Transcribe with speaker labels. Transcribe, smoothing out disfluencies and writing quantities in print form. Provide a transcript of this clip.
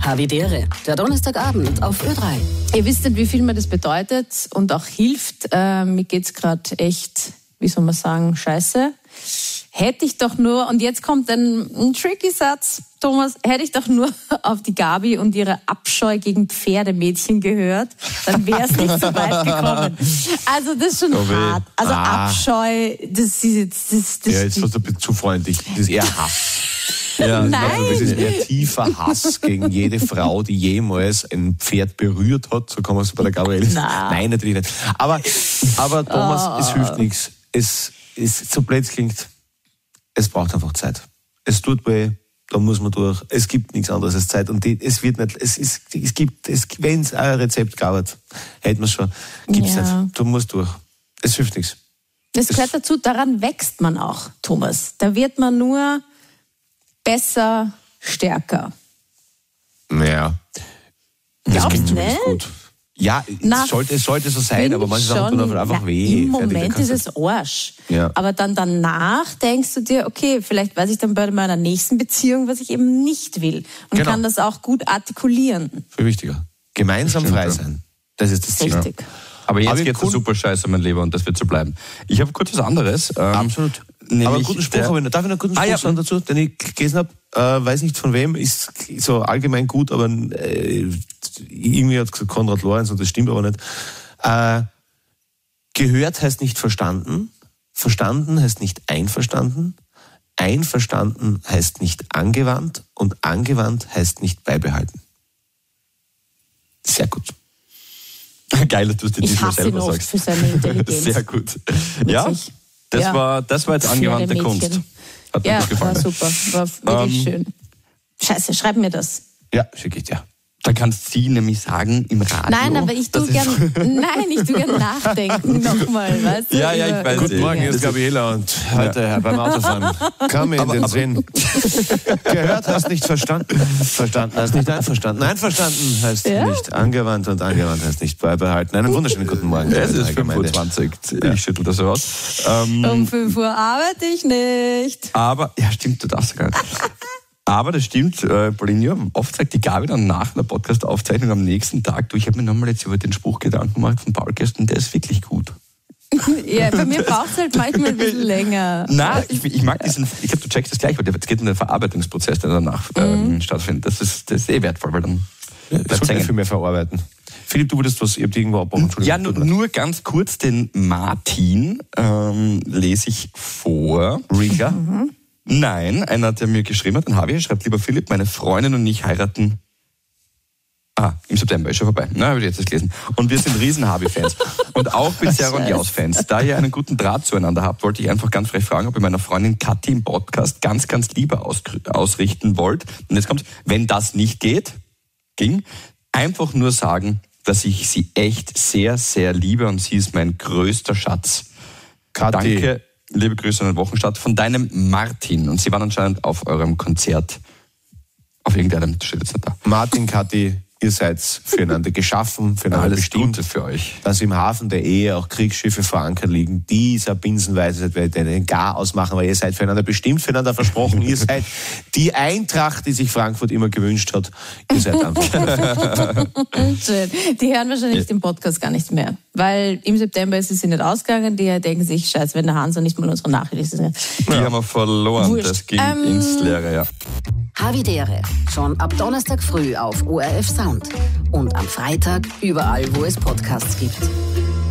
Speaker 1: Havidere, der Donnerstagabend auf Ö3.
Speaker 2: Ihr wisst nicht, wie viel mir das bedeutet und auch hilft. Mir geht's gerade echt, wie soll man sagen, scheiße. Hätte ich doch nur, und jetzt kommt ein tricky Satz, Thomas, hätte ich doch nur auf die Gabi und ihre Abscheu gegen Pferdemädchen gehört, dann wäre es nicht so weit gekommen. Also das ist schon hart. Also Abscheu, das ist jetzt...
Speaker 3: Ja, jetzt warst du ein bisschen zu freundlich. Das ist eher Hass.
Speaker 2: Ja,
Speaker 3: nein! Das ist eher tiefer Hass gegen jede Frau, die jemals ein Pferd berührt hat. So kann man es bei der Gabriele sagen. Nein, natürlich nicht. Aber Thomas, es hilft nichts. Es ist so blöd klingt. Es braucht einfach Zeit. Es tut weh, da muss man durch. Es gibt nichts anderes als Zeit. Und es wird nicht, wenn es ein Rezept gab, hätte man es schon, gibt es nicht. Du musst durch. Es hilft nichts.
Speaker 2: Das gehört dazu, daran wächst man auch, Thomas. Da wird man nur besser, stärker.
Speaker 3: Naja. Das klingt zumindest gut. Ja, es sollte so sein, aber manche Sachen tun einfach weh.
Speaker 2: Im Moment ist es Arsch.
Speaker 3: Ja.
Speaker 2: Aber dann danach denkst du dir, okay, vielleicht weiß ich dann bei meiner nächsten Beziehung, was ich eben nicht will. Und kann das auch gut artikulieren.
Speaker 3: Viel wichtiger. Gemeinsam frei sein. Das ist das Ziel.
Speaker 2: Richtig.
Speaker 4: Aber jetzt geht es super scheiße, mein Lieber, und das wird so bleiben. Ich habe kurz was anderes.
Speaker 3: Absolut. Aber einen guten Spruch habe ich noch. Darf ich noch einen guten Spruch sagen dazu, den ich gelesen habe? Weiß nicht von wem, ist so allgemein gut, aber irgendwie hat gesagt Konrad Lorenz und das stimmt aber nicht. Gehört heißt nicht verstanden, verstanden heißt nicht einverstanden, einverstanden heißt nicht angewandt und angewandt heißt nicht beibehalten. Sehr gut.
Speaker 4: Geil, dass du es dir diesmal selber sagst.
Speaker 2: Für seine Intelligenz.
Speaker 4: Sehr gut. Ja, das war jetzt angewandte Kunst. Hat mir gut gefallen.
Speaker 2: War super. War wirklich schön. Scheiße, schreib mir das.
Speaker 3: Ja, schicke ich dir.
Speaker 4: Da kannst sie nämlich sagen im Radio.
Speaker 2: Nein, aber ich tue gern nachdenken nochmal, weißt du?
Speaker 4: Ja, ich weiß.
Speaker 3: Guten Morgen, hier ist Gabriela und heute beim Autofahren kam mir in den Sinn. Gehört heißt nicht verstanden, verstanden heißt nicht einverstanden, einverstanden heißt nicht angewandt und angewandt heißt nicht beibehalten. Einen wunderschönen guten Morgen.
Speaker 4: Es ist 5:20 Uhr, ich schüttel das so raus.
Speaker 2: Um 5 Uhr arbeite ich nicht.
Speaker 4: Aber, ja stimmt, du darfst gar nicht. Aber das stimmt, Paulinho, oft sagt die Gabi dann nach einer Podcast-Aufzeichnung am nächsten Tag, du, ich habe mir nochmal jetzt über den Spruch Gedanken gemacht von Paul gestern, der ist wirklich gut.
Speaker 2: Ja, bei mir braucht es halt manchmal ein bisschen länger.
Speaker 4: Nein, ich mag diesen, ich glaube, du checkst das gleich, weil es geht um den Verarbeitungsprozess, der danach stattfindet. Das ist wertvoll, weil dann
Speaker 3: bleibt es viel mehr verarbeiten. Philipp, du würdest was, ihr habt irgendwo abbauen.
Speaker 4: Ja, nur ganz kurz, den Martin lese ich vor.
Speaker 3: Riga?
Speaker 4: Nein, einer, der mir geschrieben hat, den habe ich, schreibt, lieber Philipp, meine Freundin und ich heiraten im September, ist schon vorbei. Na, habe ich jetzt das gelesen. Und wir sind riesen Harvey-Fans. Und auch Pizarro und Jaus-Fans. Da ihr einen guten Draht zueinander habt, wollte ich einfach ganz frech fragen, ob ihr meiner Freundin Kathi im Podcast ganz, ganz Liebe ausrichten wollt. Und jetzt kommt's, wenn das nicht ging, einfach nur sagen, dass ich sie echt sehr, sehr liebe und sie ist mein größter Schatz.
Speaker 3: Kathi.
Speaker 4: Danke. Liebe Grüße an den Wochenstart von deinem Martin. Und sie waren anscheinend auf eurem Konzert. Auf irgendeinem, das steht jetzt nicht da.
Speaker 3: Martin, Kathi, ihr seid füreinander geschaffen, füreinander
Speaker 4: Alles
Speaker 3: bestimmt.
Speaker 4: Gute für euch.
Speaker 3: Dass im Hafen der Ehe auch Kriegsschiffe verankert liegen. Dieser Binsenweise werdet ihr den Gar ausmachen, weil ihr seid füreinander bestimmt, füreinander versprochen. Ihr seid die Eintracht, die sich Frankfurt immer gewünscht hat. Ihr seid einfach.
Speaker 2: Schön. Die hören wahrscheinlich den Podcast gar nicht mehr. Weil im September ist es nicht ausgegangen. Die denken sich, scheiße, wenn der Hansa nicht mal unsere Nachricht ist.
Speaker 4: Die haben wir verloren. Wurscht. Das ging ins Leere, ja.
Speaker 1: Havidere. Schon ab Donnerstag früh auf ORF Sound. Und am Freitag überall, wo es Podcasts gibt.